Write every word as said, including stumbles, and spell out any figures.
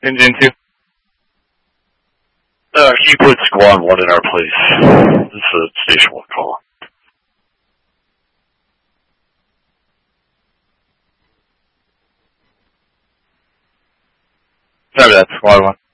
Engine two. Uh, can you put squad one in our place? This is a station one call. Sorry, that's squad one.